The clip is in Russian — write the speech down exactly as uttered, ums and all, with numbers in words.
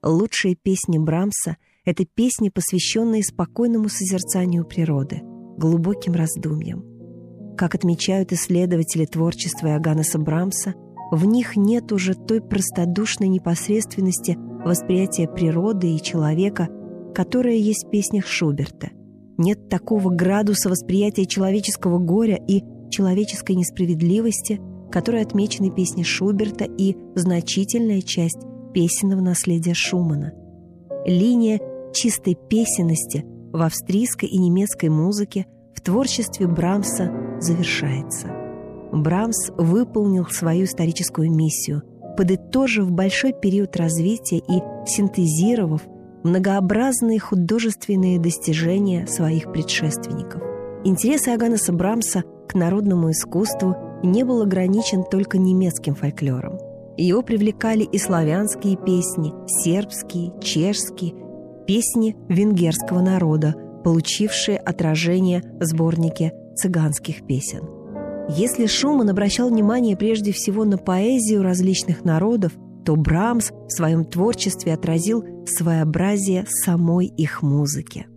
Лучшие песни Брамса — это песни, посвященные спокойному созерцанию природы, глубоким раздумьям. Как отмечают исследователи творчества Иоганнеса Брамса, в них нет уже той простодушной непосредственности восприятия природы и человека, которая есть в песнях Шуберта. Нет такого градуса восприятия человеческого горя и человеческой несправедливости, которые отмечены в песне Шуберта и значительная часть песенного наследия Шумана. Линия чистой песенности в австрийской и немецкой музыке в творчестве Брамса завершается. Брамс выполнил свою историческую миссию, подытожив большой период развития и синтезировав многообразные художественные достижения своих предшественников. Интерес Иоганнеса Брамса к народному искусству не был ограничен только немецким фольклором. Его привлекали и славянские песни, сербские, чешские, песни венгерского народа, получившие отражение в сборнике цыганских песен. Если Шуман обращал внимание прежде всего на поэзию различных народов, то Брамс в своем творчестве отразил своеобразие самой их музыки.